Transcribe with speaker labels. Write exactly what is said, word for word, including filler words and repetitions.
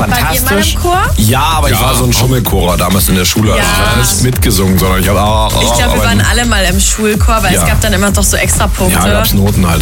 Speaker 1: fantastisch.
Speaker 2: Wart ihr mal im Chor?
Speaker 1: Ja, aber ich
Speaker 3: Ja.
Speaker 1: war so ein Schummelchorer damals in der Schule. Also
Speaker 2: Ja.
Speaker 1: ich habe nicht mitgesungen, sondern ich habe...
Speaker 2: Ich glaube, wir waren alle mal im Schulchor, weil
Speaker 1: Ja.
Speaker 2: es gab dann immer doch so extra Punkte.
Speaker 1: Ja, gab's Noten halt.